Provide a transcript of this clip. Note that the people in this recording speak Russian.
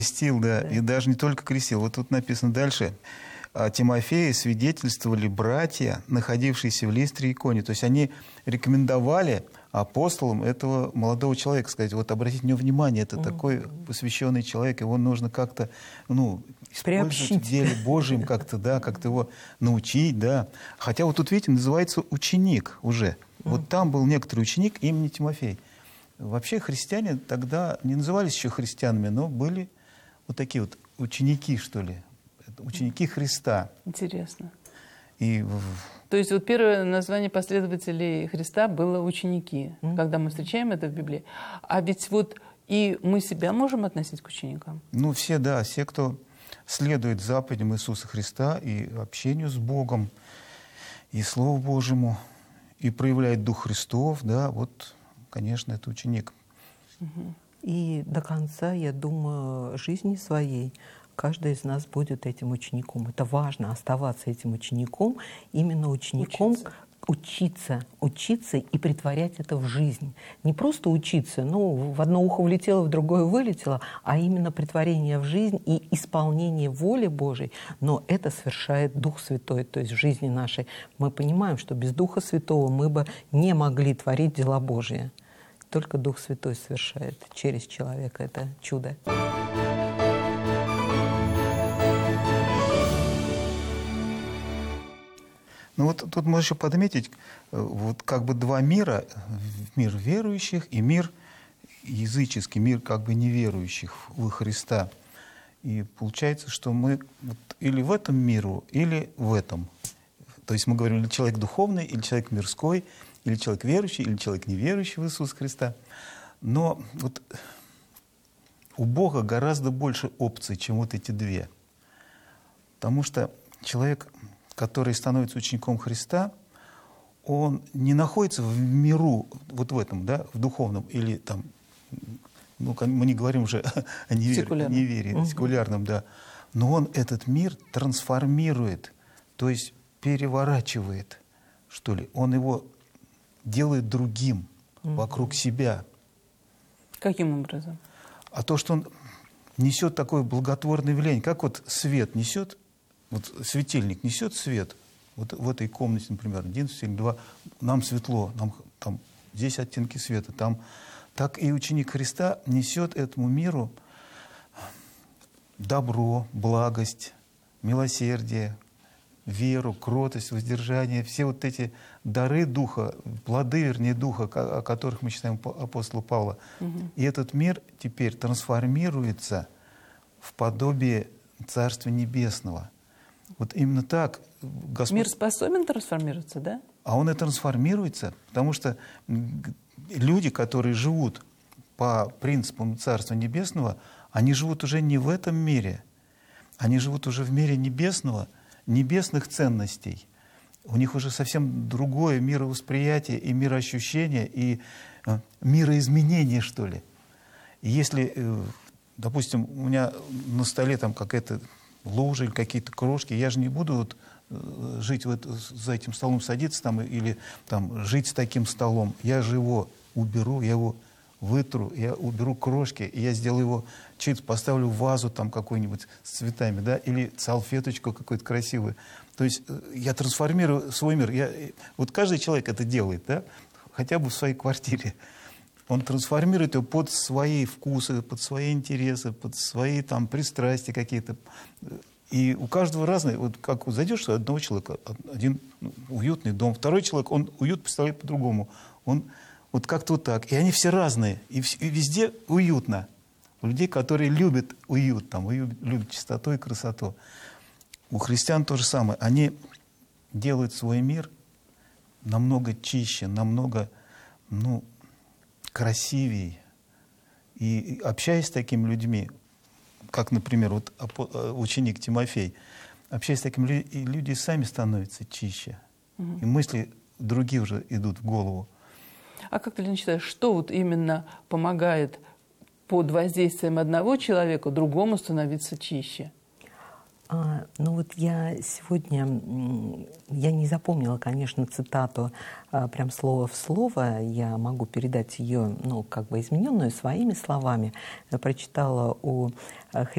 Крестил, да, и даже не только крестил. Вот тут написано дальше. О Тимофее свидетельствовали братья, находившиеся в Листре и Иконе. То есть они рекомендовали апостолам этого молодого человека, сказать, вот обратите на него внимание, это такой посвященный человек, его нужно как-то, использовать в деле Божьем как-то, да, как-то его научить, да. Хотя вот тут, видите, называется ученик уже. Вот там был некоторый ученик имени Тимофей. Вообще христиане тогда не назывались еще христианами, но были вот такие вот ученики, что ли, ученики Христа. Интересно. И... То есть вот первое название последователей Христа было ученики, когда мы встречаем это в Библии. А ведь вот и мы себя можем относить к ученикам? Ну, все, да, все, кто следует заповедям Иисуса Христа и общению с Богом, и Слову Божьему, и проявляет Дух Христов, да, вот, конечно, это ученик. И до конца, я думаю, жизни своей каждый из нас будет этим учеником. Это важно, оставаться этим учеником, именно учеником, учиться и притворять это в жизнь. Не просто учиться, в одно ухо влетело, в другое вылетело, а именно притворение в жизнь и исполнение воли Божией. Но это совершает Дух Святой, то есть в жизни нашей. Мы понимаем, что без Духа Святого мы бы не могли творить дела Божьи. Только Дух Святой совершает через человека это чудо. Ну вот тут можно еще подметить, вот как бы два мира, мир верующих и мир языческий, мир как бы неверующих во Христа. И получается, что мы вот или в этом миру, или в этом. То есть мы говорим, или человек духовный, или человек мирской, или человек верующий, или человек неверующий в Иисуса Христа. Но вот у Бога гораздо больше опций, чем вот эти две. Потому что человек, который становится учеником Христа, он не находится в миру, вот в этом, да, в духовном, или там, мы не говорим уже о неверии, секулярном, да, но он этот мир трансформирует, то есть переворачивает, что ли, он его делает другим, вокруг себя. Каким образом? А то, что он несет такое благотворное влияние, как вот свет несет, вот светильник несет свет, вот в этой комнате, например, 11 или 2, нам светло, нам там здесь оттенки света, там, так и ученик Христа несет этому миру добро, благость, милосердие, веру, кротость, воздержание, все вот эти дары Духа, плоды, вернее, Духа, о которых мы читаем апостола Павла. И этот мир теперь трансформируется в подобие Царства Небесного. Вот именно так Господь... Мир способен трансформироваться, да? А он и трансформируется, потому что люди, которые живут по принципам Царства Небесного, они живут уже не в этом мире, они живут уже в мире небесного, небесных ценностей. У них уже совсем другое мировосприятие и мироощущение, и мироизменение, что ли. И если, допустим, у меня на столе там какая-то лужа или какие-то крошки, я же не буду вот жить за этим столом, садиться там или там, жить с таким столом. Я же его уберу, я его вытру, я уберу крошки, и я сделаю его чуть, поставлю в вазу там какую-нибудь с цветами, да, или салфеточку какую-то красивую. То есть я трансформирую свой мир. Вот каждый человек это делает, да, хотя бы в своей квартире. Он трансформирует ее под свои вкусы, под свои интересы, под свои там пристрастия какие-то. И у каждого разные. Вот как зайдешь у одного человека, один уютный дом, второй человек, он уют представляет по-другому. Он вот как-то вот так. И они все разные. И везде уютно. У людей, которые любят уют, там, любят чистоту и красоту. У христиан то же самое. Они делают свой мир намного чище, намного, красивее. И общаясь с такими людьми, как, например, вот ученик Тимофей, общаясь с такими людьми, люди сами становятся чище. И мысли другие уже идут в голову. А как ты, Лена, считаешь, что вот именно помогает под воздействием одного человека другому становиться чище? Вот я сегодня, я не запомнила, конечно, цитату прям слово в слово, я могу передать ее, как бы измененную своими словами. Я прочитала у